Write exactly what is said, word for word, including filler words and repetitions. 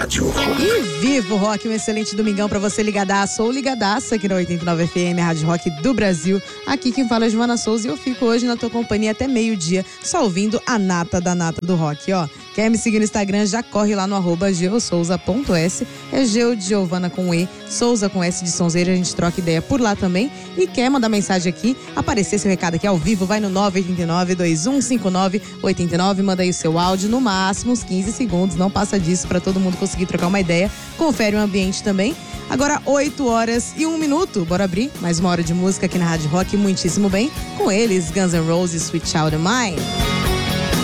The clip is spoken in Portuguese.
Rádio Rock. E viva o rock, um excelente domingão pra você ligadaço ou ligadaça aqui na oitenta e nove F M, a Rádio Rock do Brasil. Aqui quem fala é Joana Souza e eu fico hoje na tua companhia até meio-dia, só ouvindo a nata da nata do rock, ó. Quer me seguir no Instagram? Já corre lá no arroba geosouza ponto s. É Geo de Giovana com E, Souza com S de Sonzeira, a gente troca ideia por lá também. E quer mandar mensagem aqui, aparecer seu recado aqui ao vivo, vai no nove oito nove, dois um cinco nove, oito nove, manda aí o seu áudio, no máximo uns quinze segundos, não passa disso pra todo mundo conseguir trocar uma ideia. Confere o ambiente também. Agora oito horas e um minuto, bora abrir mais uma hora de música aqui na Rádio Rock, muitíssimo bem, com eles, Guns N' Roses, Sweet Child of Mine.